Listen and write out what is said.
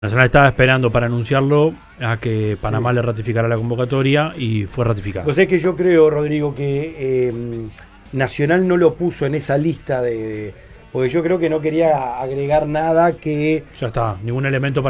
Nacional estaba esperando para anunciarlo a que Panamá le ratificara la convocatoria y fue ratificado. Pues es que yo creo, Rodrigo, que Nacional no lo puso en esa lista porque yo creo que no quería agregar nada que Ya está, ningún elemento para